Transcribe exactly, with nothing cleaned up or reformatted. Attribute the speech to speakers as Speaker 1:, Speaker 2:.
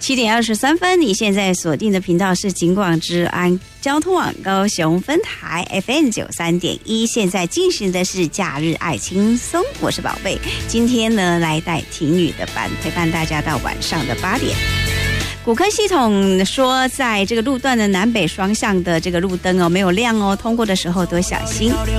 Speaker 1: 七点二十三分，你现在锁定的频道是警广之安交通网高雄分台 F M 九三点一，现在进行的是假日爱轻松，我是宝贝。今天呢，来带婷女的班，陪伴大家到晚上的八点。古坑系统说，在这个路段的南北双向的这个路灯哦没有亮哦，通过的时候多小心。